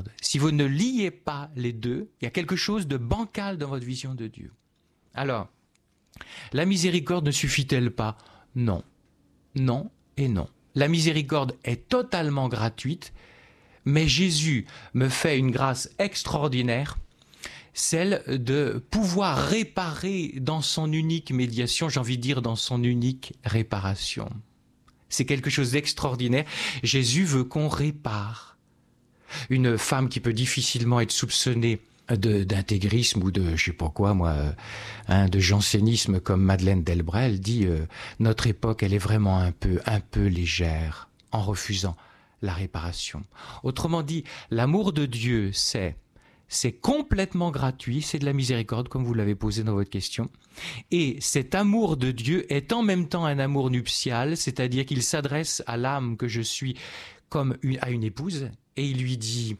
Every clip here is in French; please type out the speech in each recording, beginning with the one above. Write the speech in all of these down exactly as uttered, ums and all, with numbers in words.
miséricorde. Si vous ne liez pas les deux, il y a quelque chose de bancal dans votre vision de Dieu. Alors, la miséricorde ne suffit-elle pas? Non. Non et non. La miséricorde est totalement gratuite, mais Jésus me fait une grâce extraordinaire, celle de pouvoir réparer dans son unique médiation, j'ai envie de dire dans son unique réparation. C'est quelque chose d'extraordinaire. Jésus veut qu'on répare. Une femme qui peut difficilement être soupçonnée de, d'intégrisme ou de, je sais pas quoi, moi, hein, de jansénisme comme Madeleine Delbrel dit euh, notre époque, elle est vraiment un peu, un peu légère en refusant la réparation. Autrement dit, l'amour de Dieu, c'est c'est complètement gratuit, c'est de la miséricorde, comme vous l'avez posé dans votre question. Et cet amour de Dieu est en même temps un amour nuptial, c'est-à-dire qu'il s'adresse à l'âme que je suis comme une, à une épouse, et il lui dit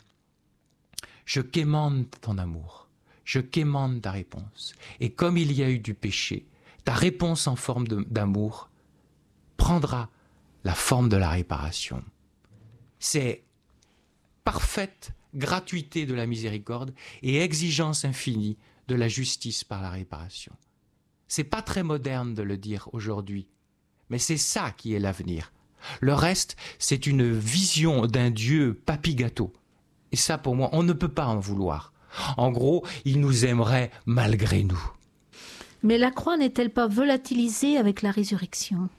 « Je quémande ton amour, je quémande ta réponse. Et comme il y a eu du péché, ta réponse en forme de, d'amour prendra la forme de la réparation. » C'est parfaite gratuité de la miséricorde et exigence infinie de la justice par la réparation. C'est pas très moderne de le dire aujourd'hui, mais c'est ça qui est l'avenir. Le reste, c'est une vision d'un Dieu papy-gâteau. Et ça, pour moi, on ne peut pas en vouloir. En gros, il nous aimerait malgré nous. Mais la croix n'est-elle pas volatilisée avec la résurrection?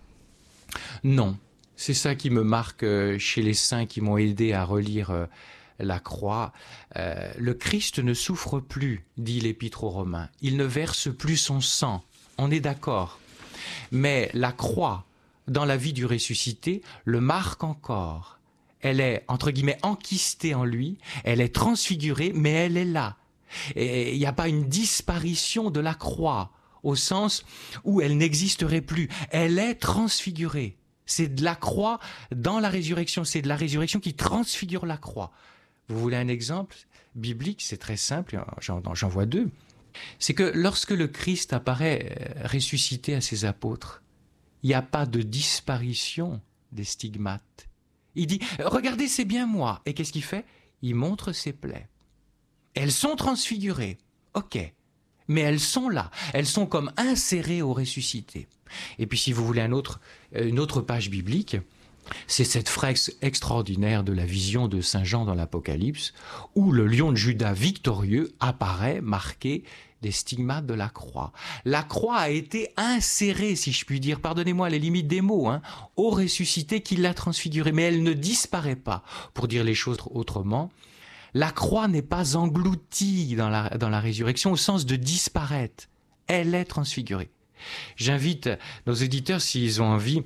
Non. C'est ça qui me marque chez les saints qui m'ont aidé à relire la croix. Euh, le Christ ne souffre plus, dit l'Épître aux Romains. Il ne verse plus son sang. On est d'accord. Mais la croix, dans la vie du ressuscité, le marque encore. Elle est, entre guillemets, enquistée en lui. Elle est transfigurée, mais elle est là. Et il n'y a pas une disparition de la croix, au sens où elle n'existerait plus. Elle est transfigurée. C'est de la croix dans la résurrection. C'est de la résurrection qui transfigure la croix. Vous voulez un exemple biblique? C'est très simple, j'en, j'en vois deux. C'est que lorsque le Christ apparaît ressuscité à ses apôtres, il n'y a pas de disparition des stigmates. Il dit « Regardez, c'est bien moi ». Et qu'est-ce qu'il fait? Il montre ses plaies. Elles sont transfigurées, ok, mais elles sont là. Elles sont comme insérées au ressuscité. Et puis si vous voulez un autre, une autre page biblique, c'est cette fresque extraordinaire de la vision de Saint Jean dans l'Apocalypse, où le lion de Juda victorieux apparaît marqué des stigmates de la croix. La croix a été insérée, si je puis dire, pardonnez-moi les limites des mots, hein, au ressuscité qui l'a transfigurée, mais elle ne disparaît pas. Pour dire les choses autrement, la croix n'est pas engloutie dans la, dans la résurrection au sens de disparaître. Elle est transfigurée. J'invite nos éditeurs, s'ils ont envie,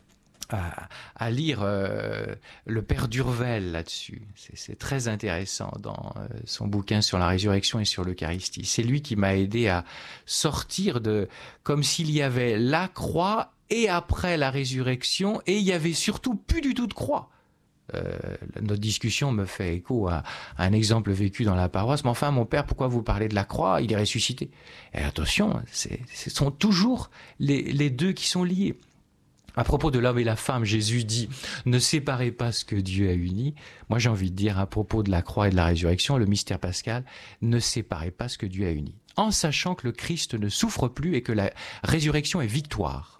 À, à lire euh, le Père Durvel là-dessus. C'est, c'est très intéressant dans euh, son bouquin sur la résurrection et sur l'Eucharistie. C'est lui qui m'a aidé à sortir de... comme s'il y avait la croix et après la résurrection, et il y avait surtout plus du tout de croix. Euh, notre discussion me fait écho à, à un exemple vécu dans la paroisse. Mais enfin, mon père, pourquoi vous parlez de la croix? Il est ressuscité. Et attention, c'est, ce sont toujours les, les deux qui sont liés. À propos de l'homme et la femme, Jésus dit « Ne séparez pas ce que Dieu a uni ». Moi, j'ai envie de dire à propos de la croix et de la résurrection, le mystère pascal, ne séparez pas ce que Dieu a uni. En sachant que le Christ ne souffre plus et que la résurrection est victoire.